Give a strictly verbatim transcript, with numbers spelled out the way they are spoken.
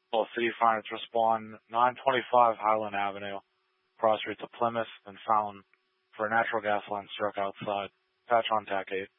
Well, City Finance respond nine twenty-five Highland Avenue, cross streets of Plymouth and Fountain for a natural gas line struck outside. Patch on T A C eight.